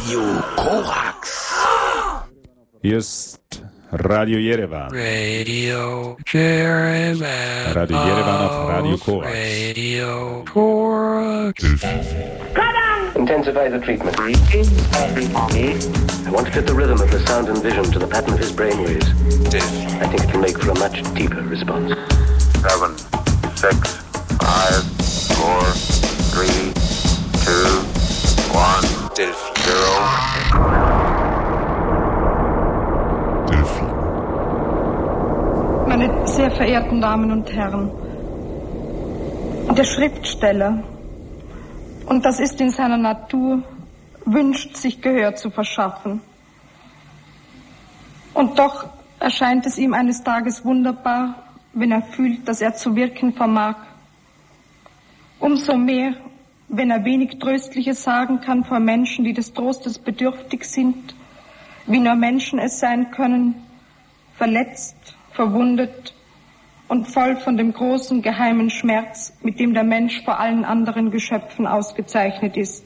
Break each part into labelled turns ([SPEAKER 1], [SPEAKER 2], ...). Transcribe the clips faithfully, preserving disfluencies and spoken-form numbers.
[SPEAKER 1] Radio Korax.
[SPEAKER 2] Hier ist Radio Jerewan.
[SPEAKER 1] Radio Jerewan.
[SPEAKER 2] Radio Jerewan auf Radio Korax.
[SPEAKER 1] Radio Korax.
[SPEAKER 3] Intensify the treatment. I want to fit the rhythm of the sound and vision to the pattern of his brainwaves. I think it can make for a much deeper response.
[SPEAKER 4] Seven, six, five, four, three, two, one, zero.
[SPEAKER 5] Meine sehr verehrten Damen und Herren, der Schriftsteller, und das ist in seiner Natur, wünscht sich Gehör zu verschaffen. Und doch erscheint es ihm eines Tages wunderbar, wenn er fühlt, dass er zu wirken vermag. Umso mehr, wenn er wenig Tröstliches sagen kann vor Menschen, die des Trostes bedürftig sind, wie nur Menschen es sein können, verletzt, verwundet und voll von dem großen, geheimen Schmerz, mit dem der Mensch vor allen anderen Geschöpfen ausgezeichnet ist.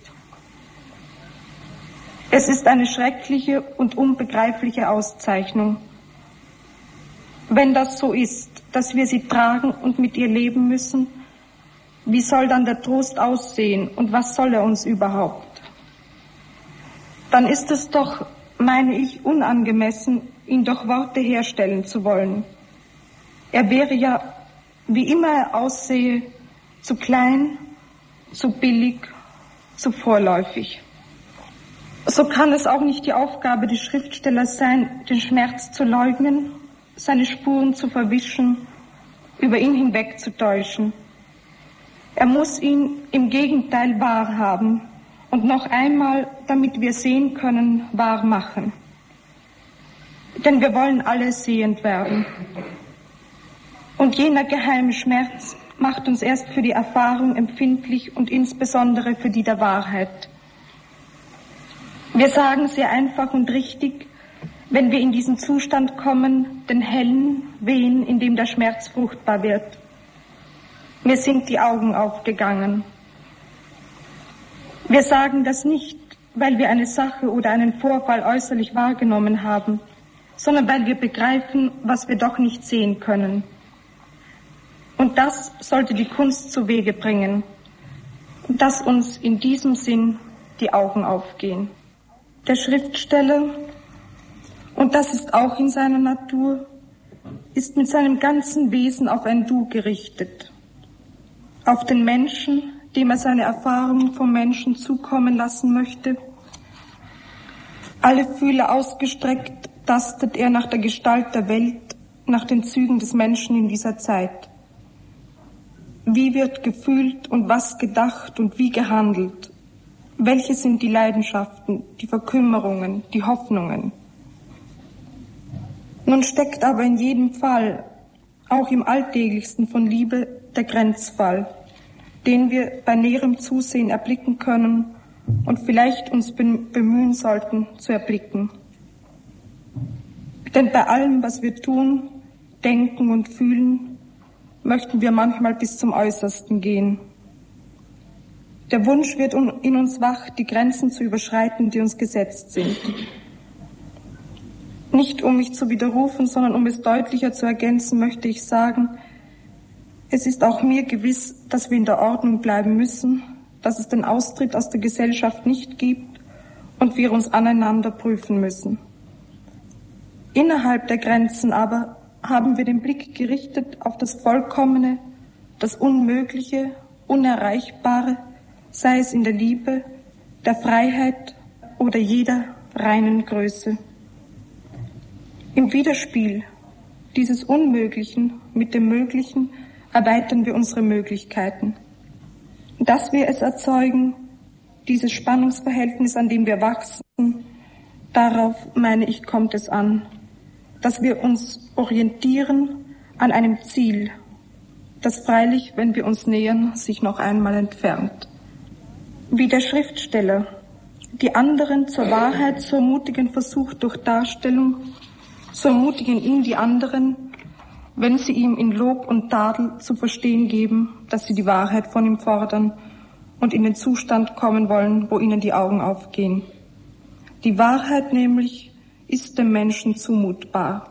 [SPEAKER 5] Es ist eine schreckliche und unbegreifliche Auszeichnung. Wenn das so ist, dass wir sie tragen und mit ihr leben müssen, wie soll dann der Trost aussehen und was soll er uns überhaupt? Dann ist es doch, meine ich, unangemessen, ihn durch Worte herstellen zu wollen. Er wäre ja, wie immer er aussehe, zu klein, zu billig, zu vorläufig. So kann es auch nicht die Aufgabe des Schriftstellers sein, den Schmerz zu leugnen, seine Spuren zu verwischen, über ihn hinwegzutäuschen. Er muss ihn im Gegenteil wahrhaben und noch einmal, damit wir sehen können, wahr machen. Denn wir wollen alle sehend werden. Und jener geheime Schmerz macht uns erst für die Erfahrung empfindlich und insbesondere für die der Wahrheit. Wir sagen sehr einfach und richtig, wenn wir in diesen Zustand kommen, den hellen Wehen, in dem der Schmerz fruchtbar wird. Mir sind die Augen aufgegangen. Wir sagen das nicht, weil wir eine Sache oder einen Vorfall äußerlich wahrgenommen haben, sondern weil wir begreifen, was wir doch nicht sehen können. Und das sollte die Kunst zu Wege bringen, dass uns in diesem Sinn die Augen aufgehen. Der Schriftsteller, und das ist auch in seiner Natur, ist mit seinem ganzen Wesen auf ein Du gerichtet. Auf den Menschen, dem er seine Erfahrungen vom Menschen zukommen lassen möchte. Alle Fühler ausgestreckt tastet er nach der Gestalt der Welt, nach den Zügen des Menschen in dieser Zeit. Wie wird gefühlt und was gedacht und wie gehandelt? Welche sind die Leidenschaften, die Verkümmerungen, die Hoffnungen? Nun steckt aber in jedem Fall, auch im alltäglichsten von Liebe, der Grenzfall, den wir bei näherem Zusehen erblicken können und vielleicht uns bemühen sollten zu erblicken. Denn bei allem, was wir tun, denken und fühlen, möchten wir manchmal bis zum Äußersten gehen. Der Wunsch wird in uns wach, die Grenzen zu überschreiten, die uns gesetzt sind. Nicht um mich zu widerrufen, sondern um es deutlicher zu ergänzen, möchte ich sagen, es ist auch mir gewiss, dass wir in der Ordnung bleiben müssen, dass es den Austritt aus der Gesellschaft nicht gibt und wir uns aneinander prüfen müssen. Innerhalb der Grenzen aber haben wir den Blick gerichtet auf das Vollkommene, das Unmögliche, Unerreichbare, sei es in der Liebe, der Freiheit oder jeder reinen Größe. Im Widerspiel dieses Unmöglichen mit dem Möglichen erweitern wir unsere Möglichkeiten. Dass wir es erzeugen, dieses Spannungsverhältnis, an dem wir wachsen, darauf, meine ich, kommt es an. Dass wir uns orientieren an einem Ziel, das freilich, wenn wir uns nähern, sich noch einmal entfernt. Wie der Schriftsteller die anderen zur Wahrheit zu ermutigen versucht durch Darstellung, so ermutigen ihn die anderen, wenn sie ihm in Lob und Tadel zu verstehen geben, dass sie die Wahrheit von ihm fordern und in den Zustand kommen wollen, wo ihnen die Augen aufgehen. Die Wahrheit nämlich ist dem Menschen zumutbar.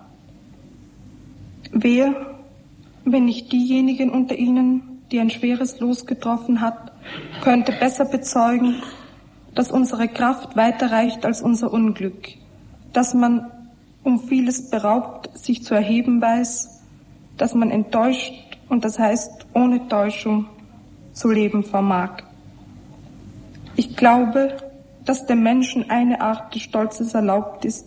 [SPEAKER 5] Wer, wenn nicht diejenigen unter Ihnen, die ein schweres Los getroffen hat, könnte besser bezeugen, dass unsere Kraft weiter reicht als unser Unglück, dass man um vieles beraubt sich zu erheben weiß, dass man enttäuscht und das heißt ohne Täuschung zu leben vermag. Ich glaube, dass dem Menschen eine Art des Stolzes erlaubt ist,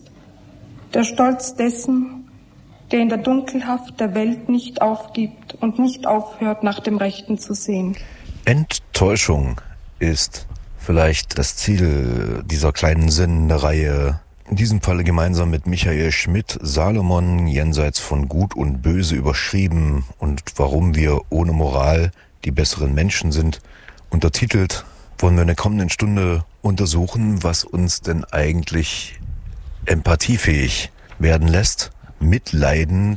[SPEAKER 5] der Stolz dessen, der in der Dunkelhaft der Welt nicht aufgibt und nicht aufhört, nach dem Rechten zu sehen.
[SPEAKER 6] Enttäuschung ist vielleicht das Ziel dieser kleinen Sendereihe, in diesem Falle gemeinsam mit Michael Schmidt, Salomon, jenseits von Gut und Böse überschrieben und warum wir ohne Moral die besseren Menschen sind. Untertitelt wollen wir in der kommenden Stunde untersuchen, was uns denn eigentlich empathiefähig werden lässt, mitleiden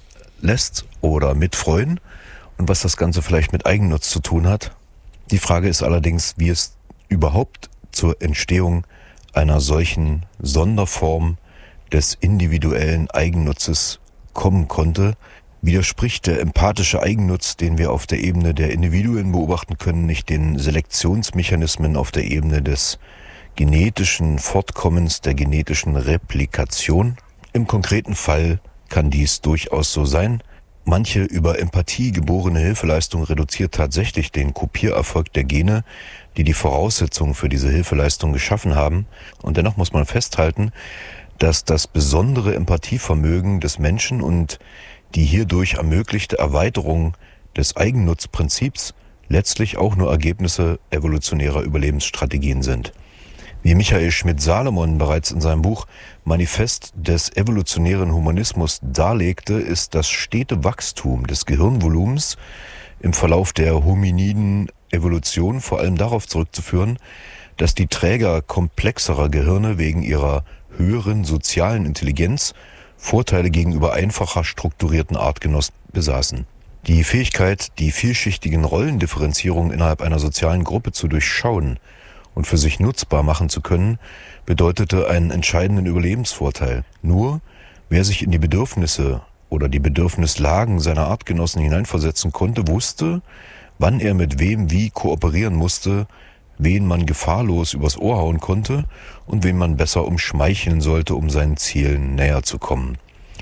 [SPEAKER 6] lässt oder mitfreuen und was das Ganze vielleicht mit Eigennutz zu tun hat. Die Frage ist allerdings, wie es überhaupt zur Entstehung einer solchen Sonderform des individuellen Eigennutzes kommen konnte. Widerspricht der empathische Eigennutz, den wir auf der Ebene der Individuen beobachten können, nicht den Selektionsmechanismen auf der Ebene des genetischen Fortkommens, der genetischen Replikation? Im konkreten Fall kann dies durchaus so sein. Manche über Empathie geborene Hilfeleistung reduziert tatsächlich den Kopiererfolg der Gene, die die Voraussetzungen für diese Hilfeleistung geschaffen haben. Und dennoch muss man festhalten, dass das besondere Empathievermögen des Menschen und die hierdurch ermöglichte Erweiterung des Eigennutzprinzips letztlich auch nur Ergebnisse evolutionärer Überlebensstrategien sind. Wie Michael Schmidt-Salomon bereits in seinem Buch Manifest des evolutionären Humanismus darlegte, ist das stete Wachstum des Gehirnvolumens im Verlauf der hominiden Evolution vor allem darauf zurückzuführen, dass die Träger komplexerer Gehirne wegen ihrer höheren sozialen Intelligenz Vorteile gegenüber einfacher strukturierten Artgenossen besaßen. Die Fähigkeit, die vielschichtigen Rollendifferenzierungen innerhalb einer sozialen Gruppe zu durchschauen und für sich nutzbar machen zu können, bedeutete einen entscheidenden Überlebensvorteil. Nur wer sich in die Bedürfnisse oder die Bedürfnislagen seiner Artgenossen hineinversetzen konnte, wusste, wann er mit wem wie kooperieren musste, wen man gefahrlos übers Ohr hauen konnte und wen man besser umschmeicheln sollte, um seinen Zielen näher zu kommen.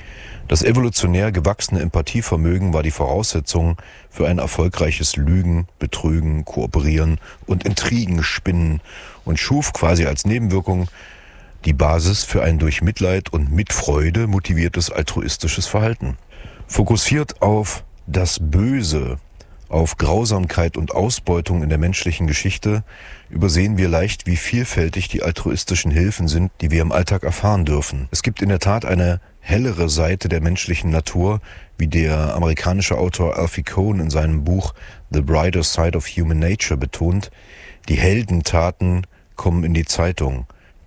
[SPEAKER 6] Das evolutionär gewachsene Empathievermögen war die Voraussetzung für ein erfolgreiches Lügen, Betrügen, Kooperieren und Intrigen spinnen und schuf quasi als Nebenwirkung die Basis für ein durch Mitleid und Mitfreude motiviertes altruistisches Verhalten. Fokussiert auf das Böse, auf Grausamkeit und Ausbeutung in der menschlichen Geschichte, übersehen wir leicht, wie vielfältig die altruistischen Hilfen sind, die wir im Alltag erfahren dürfen. Es gibt in der Tat eine hellere Seite der menschlichen Natur, wie der amerikanische Autor Alfie Kohn in seinem Buch The Brighter Side of Human Nature betont. Die Heldentaten kommen in die Zeitung.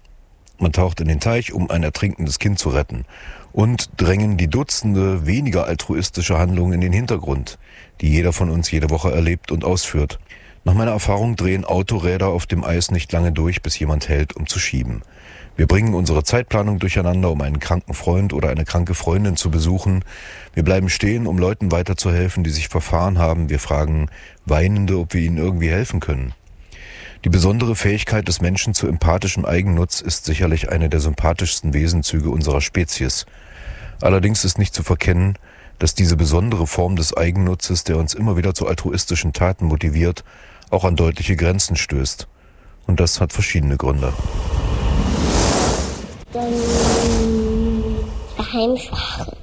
[SPEAKER 6] Man taucht in den Teich, um ein ertrinkendes Kind zu retten, und drängen die Dutzende weniger altruistische Handlungen in den Hintergrund, die jeder von uns jede Woche erlebt und ausführt. Nach meiner Erfahrung drehen Autoräder auf dem Eis nicht lange durch, bis jemand hält, um zu schieben. Wir bringen unsere Zeitplanung durcheinander, um einen kranken Freund oder eine kranke Freundin zu besuchen. Wir bleiben stehen, um Leuten weiterzuhelfen, die sich verfahren haben. Wir fragen Weinende, ob wir ihnen irgendwie helfen können. Die besondere Fähigkeit des Menschen zu empathischem Eigennutz ist sicherlich eine der sympathischsten Wesenzüge unserer Spezies. Allerdings ist nicht zu verkennen, dass diese besondere Form des Eigennutzes, der uns immer wieder zu altruistischen Taten motiviert, auch an deutliche Grenzen stößt. Und das hat verschiedene Gründe.
[SPEAKER 7] Dann daheim schlafen.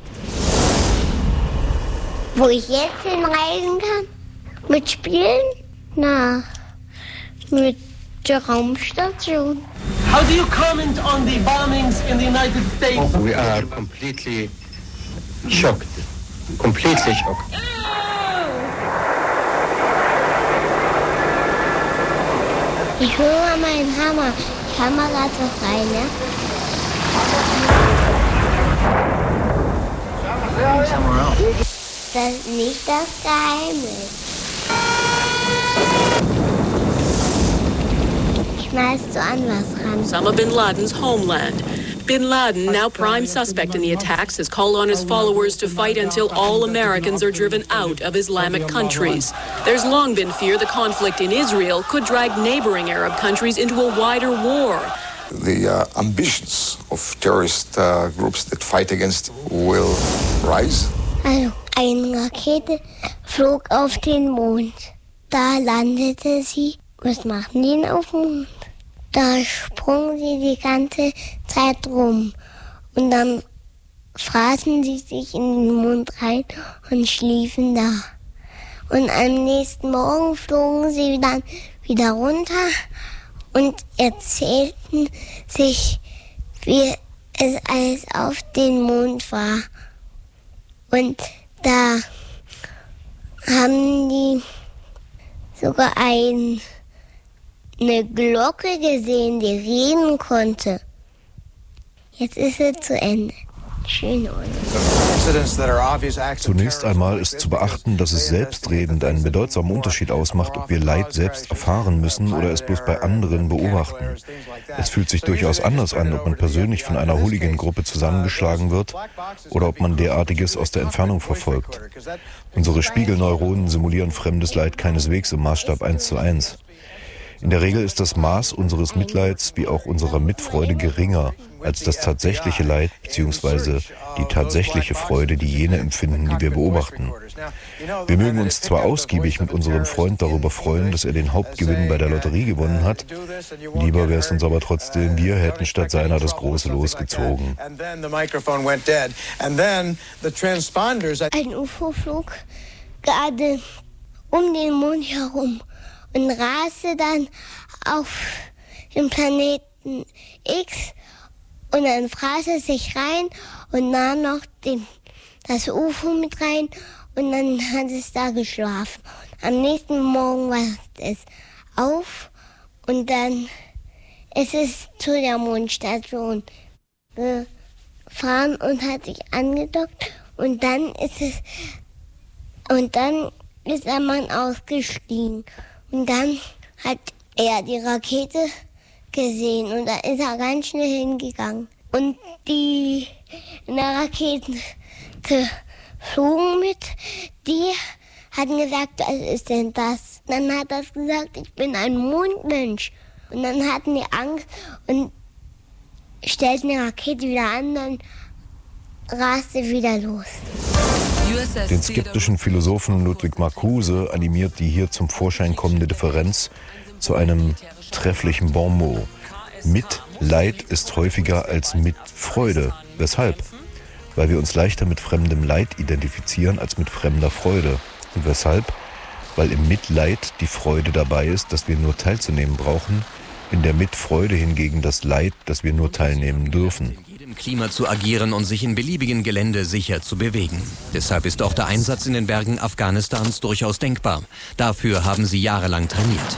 [SPEAKER 7] Wo ich jetzt hinreisen kann? Mit Spielen? Na, mit der Raumstation.
[SPEAKER 8] How do you comment on the bombings in the United States?
[SPEAKER 9] We are completely shocked. Completely shocked.
[SPEAKER 7] Ich hole mal meinen Hammer. Ich hammer grad was rein, ja? Das ist nicht das Geheimnis. Ich schnallst du an was ran.
[SPEAKER 10] Osama bin Laden's homeland. Bin Laden, now prime suspect in the attacks, has called on his followers to fight until all Americans are driven out of Islamic countries. There's long been fear the conflict in Israel could drag neighboring Arab countries into a wider war.
[SPEAKER 11] The uh, ambitions of terrorist uh, groups that fight against will rise.
[SPEAKER 7] Also, eine Rakete flog auf den Mond. Da landete sie. Was machen die denn auf dem Mond? Da sprungen sie die ganze Zeit rum. Und dann fraßen sie sich in den Mond rein und schliefen da. Und am nächsten Morgen flogen sie dann wieder runter und erzählten sich, wie es alles auf dem Mond war. Und da haben die sogar ein eine Glocke gesehen, die reden konnte. Jetzt ist sie zu Ende. Schön, oder?
[SPEAKER 6] Zunächst einmal ist zu beachten, dass es selbstredend einen bedeutsamen Unterschied ausmacht, ob wir Leid selbst erfahren müssen oder es bloß bei anderen beobachten. Es fühlt sich durchaus anders an, ob man persönlich von einer Hooligan-Gruppe zusammengeschlagen wird oder ob man derartiges aus der Entfernung verfolgt. Unsere Spiegelneuronen simulieren fremdes Leid keineswegs im Maßstab eins zu eins. In der Regel ist das Maß unseres Mitleids wie auch unserer Mitfreude geringer als das tatsächliche Leid bzw. die tatsächliche Freude, die jene empfinden, die wir beobachten. Wir mögen uns zwar ausgiebig mit unserem Freund darüber freuen, dass er den Hauptgewinn bei der Lotterie gewonnen hat, lieber wäre es uns aber trotzdem, wir hätten statt seiner das große Los gezogen.
[SPEAKER 7] Ein U F O flog gerade um den Mond herum und raste dann auf den Planeten X und dann fraß es sich rein und nahm noch den, das U F O mit rein und dann hat es da geschlafen. Am nächsten Morgen wacht es auf und dann ist es zu der Mondstation gefahren und hat sich angedockt und dann ist es und dann ist der Mann ausgestiegen. Und dann hat er die Rakete gesehen und da ist er ganz schnell hingegangen. Und die in der Rakete flogen mit, die hatten gesagt, was ist denn das? Dann hat er gesagt, ich bin ein Mondmensch. Und dann hatten die Angst und stellten die Rakete wieder an, dann raste wieder los.
[SPEAKER 6] Den skeptischen Philosophen Ludwig Marcuse animiert die hier zum Vorschein kommende Differenz zu einem trefflichen Bonmot. Mitleid ist häufiger als Mitfreude. Weshalb? Weil wir uns leichter mit fremdem Leid identifizieren als mit fremder Freude. Und weshalb? Weil im Mitleid die Freude dabei ist, dass wir nur teilzunehmen brauchen, in der Mitfreude hingegen das Leid, dass wir nur teilnehmen dürfen.
[SPEAKER 12] Im Klima zu agieren und sich in beliebigen Gelände sicher zu bewegen. Deshalb ist auch der Einsatz in den Bergen Afghanistans durchaus denkbar. Dafür haben sie jahrelang trainiert.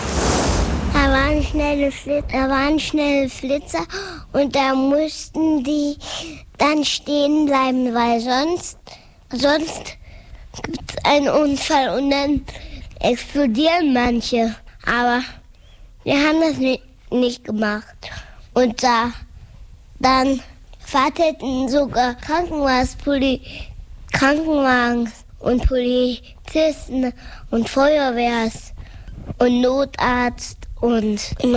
[SPEAKER 7] Da waren schnelle Flitzer, da waren schnelle Flitzer und da mussten die dann stehen bleiben, weil sonst, sonst gibt es einen Unfall und dann explodieren manche. Aber wir haben das nicht, nicht gemacht. Und da dann warteten sogar Krankenwagen, Krankenwagen und Polizisten und Feuerwehrs und Notarzt und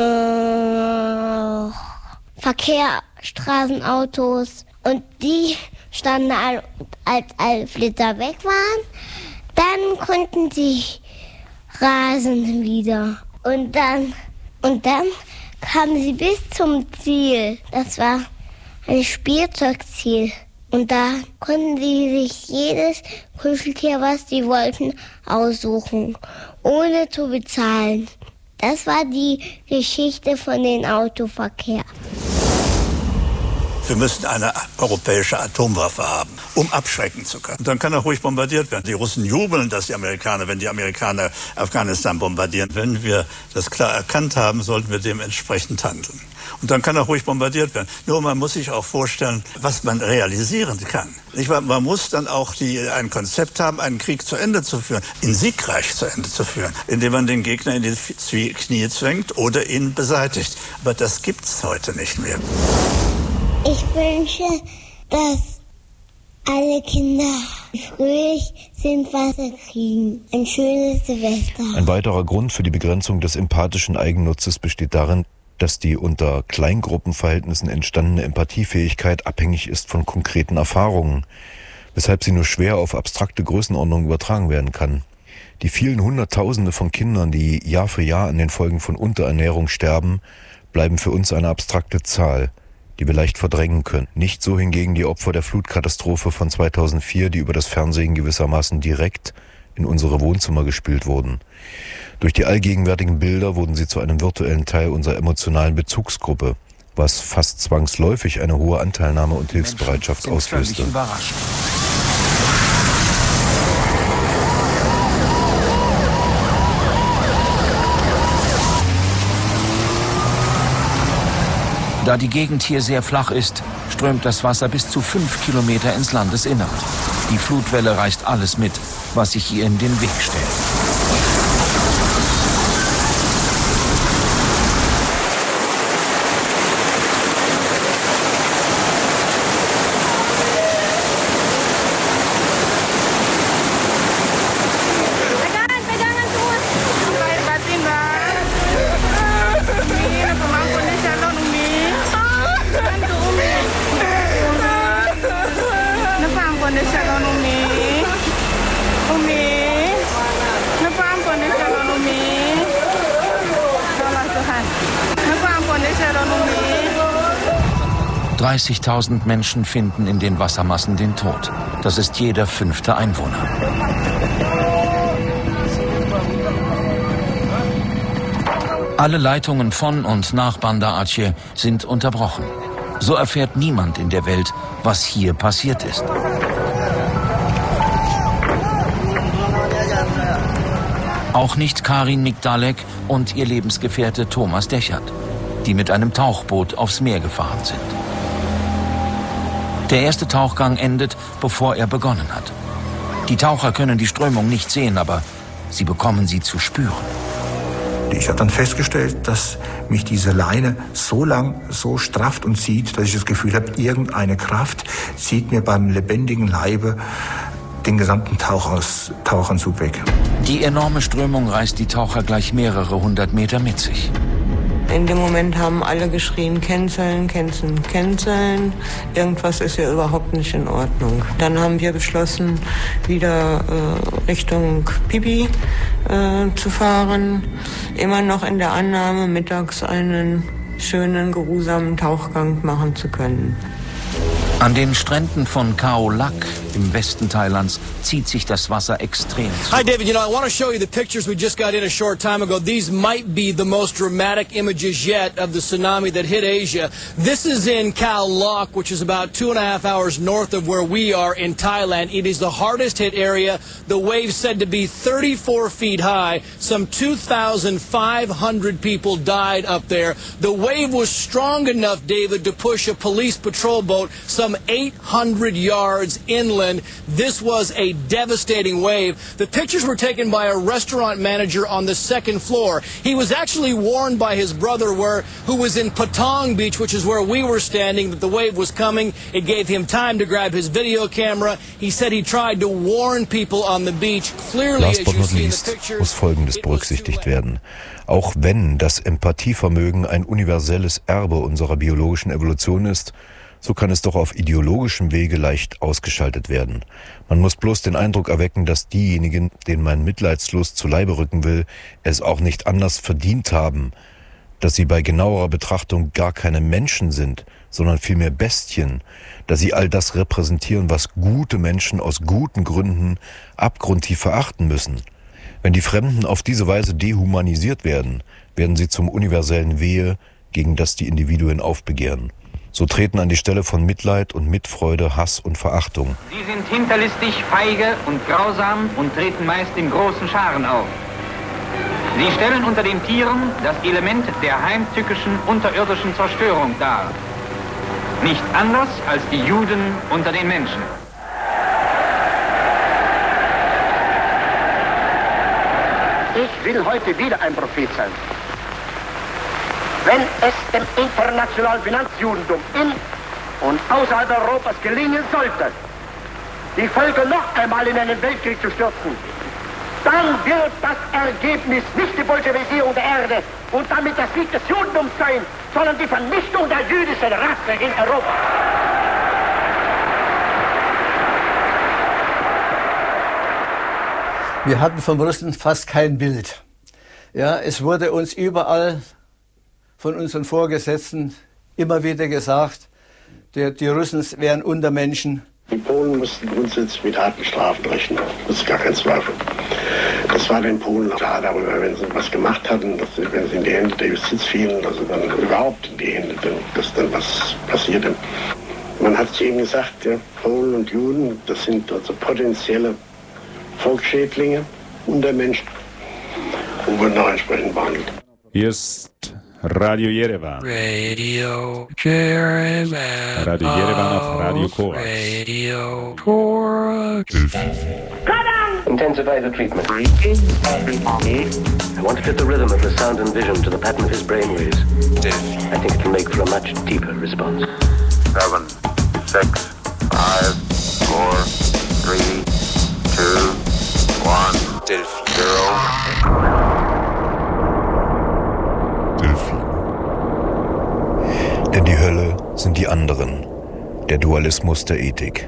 [SPEAKER 7] noch Verkehr, Straßenautos. Und die standen, als alle Flitzer weg waren. Dann konnten sie rasen wieder. Und dann, und dann kamen sie bis zum Ziel. Das war ein Spielzeugziel. Und da konnten sie sich jedes Kuscheltier, was sie wollten, aussuchen, ohne zu bezahlen. Das war die Geschichte von dem Autoverkehr.
[SPEAKER 13] Wir müssen eine europäische Atomwaffe haben, um abschrecken zu können. Und dann kann auch ruhig bombardiert werden. Die Russen jubeln, dass die Amerikaner, wenn die Amerikaner Afghanistan bombardieren. Wenn wir das klar erkannt haben, sollten wir dementsprechend handeln. Und dann kann er ruhig bombardiert werden. Nur man muss sich auch vorstellen, was man realisieren kann. Nicht wahr? Man muss dann auch die, ein Konzept haben, einen Krieg zu Ende zu führen, ihn siegreich zu Ende zu führen, indem man den Gegner in die Knie zwängt oder ihn beseitigt. Aber das gibt's heute nicht mehr.
[SPEAKER 7] Ich wünsche, dass alle Kinder fröhlich sind, Wasser kriegen. Ein schönes Silvester.
[SPEAKER 6] Ein weiterer Grund für die Begrenzung des empathischen Eigennutzes besteht darin, dass die unter Kleingruppenverhältnissen entstandene Empathiefähigkeit abhängig ist von konkreten Erfahrungen, weshalb sie nur schwer auf abstrakte Größenordnungen übertragen werden kann. Die vielen Hunderttausende von Kindern, die Jahr für Jahr an den Folgen von Unterernährung sterben, bleiben für uns eine abstrakte Zahl, die wir leicht verdrängen können. Nicht so hingegen die Opfer der Flutkatastrophe von zweitausendvier, die über das Fernsehen gewissermaßen direkt in unsere Wohnzimmer gespült wurden. Durch die allgegenwärtigen Bilder wurden sie zu einem virtuellen Teil unserer emotionalen Bezugsgruppe, was fast zwangsläufig eine hohe Anteilnahme und Hilfsbereitschaft auslöste.
[SPEAKER 14] Da die Gegend hier sehr flach ist, strömt das Wasser bis zu fünf Kilometer ins Landesinnere. Die Flutwelle reißt alles mit, was sich ihr in den Weg stellt. dreißigtausend Menschen finden in den Wassermassen den Tod. Das ist jeder fünfte Einwohner. Alle Leitungen von und nach Banda Aceh sind unterbrochen. So erfährt niemand in der Welt, was hier passiert ist. Auch nicht Karin Migdalek und ihr Lebensgefährte Thomas Dechert, die mit einem Tauchboot aufs Meer gefahren sind. Der erste Tauchgang endet, bevor er begonnen hat. Die Taucher können die Strömung nicht sehen, aber sie bekommen sie zu spüren.
[SPEAKER 15] Ich habe dann festgestellt, dass mich diese Leine so lang so strafft und zieht, dass ich das Gefühl habe, irgendeine Kraft zieht mir beim lebendigen Leibe den gesamten Tauchaus, Tauchanzug weg.
[SPEAKER 14] Die enorme Strömung reißt die Taucher gleich mehrere hundert Meter mit sich.
[SPEAKER 16] In dem Moment haben alle geschrien, canceln, canceln, canceln. Irgendwas ist ja überhaupt nicht in Ordnung. Dann haben wir beschlossen, wieder äh, Richtung Pipi äh, zu fahren. Immer noch in der Annahme, mittags einen schönen, geruhsamen Tauchgang machen zu können.
[SPEAKER 14] An den Stränden von Khao Lak im Westen Thailands zieht sich das Wasser extrem zu.
[SPEAKER 17] Hi David, you know, I want to show you the pictures we just got in a short time ago. These might be the most dramatic images yet of the tsunami that hit Asia. This is in Khao Lak, which is about two and a half hours north of where we are in Thailand. It is the hardest hit area. The waves said to be thirty-four feet high. Some two thousand five hundred people died up there. The wave was strong enough, David, to push a police patrol boat some eight hundred yards inland. This was a devastating wave. The pictures were taken by a restaurant manager on the second floor. He was actually warned by his brother, where, who was in Patong Beach, which is where we were standing, that the wave was coming. It gave him time to grab his video camera. He said he tried to warn people on the beach. Clearly,
[SPEAKER 6] Last but not least muss Folgendes berücksichtigt werden. Auch wenn das Empathievermögen ein universelles Erbe unserer biologischen Evolution ist, so kann es doch auf ideologischem Wege leicht ausgeschaltet werden. Man muss bloß den Eindruck erwecken, dass diejenigen, denen mein Mitleidslust zu Leibe rücken will, es auch nicht anders verdient haben, dass sie bei genauerer Betrachtung gar keine Menschen sind, sondern vielmehr Bestien, dass sie all das repräsentieren, was gute Menschen aus guten Gründen abgrundtief verachten müssen. Wenn die Fremden auf diese Weise dehumanisiert werden, werden sie zum universellen Wehe, gegen das die Individuen aufbegehren. So treten an die Stelle von Mitleid und Mitfreude Hass und Verachtung.
[SPEAKER 18] Sie sind hinterlistig, feige und grausam und treten meist in großen Scharen auf. Sie stellen unter den Tieren das Element der heimtückischen unterirdischen Zerstörung dar. Nicht anders als die Juden unter den Menschen.
[SPEAKER 19] Ich will heute wieder ein Prophet sein. Wenn es dem internationalen Finanzjudentum in und außerhalb Europas gelingen sollte, die Völker noch einmal in einen Weltkrieg zu stürzen, dann wird das Ergebnis nicht die Bolschewisierung der Erde und damit der Sieg des Judentums sein, sondern die Vernichtung der jüdischen Rasse in Europa.
[SPEAKER 20] Wir hatten vom Russen fast kein Bild. Ja, es wurde uns überall von unseren Vorgesetzten immer wieder gesagt, die, die Russen wären Untermenschen.
[SPEAKER 21] Die Polen mussten grundsätzlich mit harten Strafen rechnen. Das ist gar kein Zweifel. Das war den Polen klar darüber, wenn sie was gemacht hatten, dass sie, wenn sie in die Hände der Justiz fielen, dass sie dann überhaupt in die Hände, dass dann was passierte. Man hat es eben gesagt, ja, Polen und Juden, das sind also potenzielle Volksschädlinge, Untermenschen und wurden auch entsprechend behandelt.
[SPEAKER 2] Hier ist Radio Yerevan.
[SPEAKER 1] Radio Yerevan.
[SPEAKER 2] Radio Yerevan auf Radio Korax.
[SPEAKER 1] Radio Korax.
[SPEAKER 3] Intensify the treatment. I want to fit the rhythm of the sound and vision to the pattern of his brainwaves. I think it can make for a much deeper response.
[SPEAKER 4] Seven, six, five, four, three, two, one, zero.
[SPEAKER 6] Denn die Hölle sind die anderen, der Dualismus der Ethik.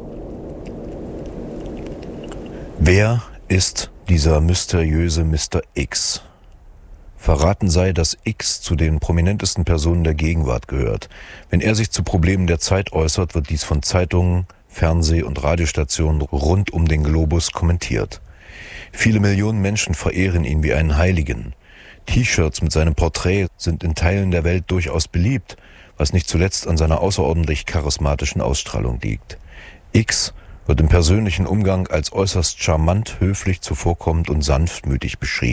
[SPEAKER 6] Wer ist dieser mysteriöse Mister X? Verraten sei, dass X zu den prominentesten Personen der Gegenwart gehört. Wenn er sich zu Problemen der Zeit äußert, wird dies von Zeitungen, Fernseh- und Radiostationen rund um den Globus kommentiert. Viele Millionen Menschen verehren ihn wie einen Heiligen. T-Shirts mit seinem Porträt sind in Teilen der Welt durchaus beliebt, was nicht zuletzt an seiner außerordentlich charismatischen Ausstrahlung liegt. X wird im persönlichen Umgang als äußerst charmant, höflich, zuvorkommend und sanftmütig beschrieben.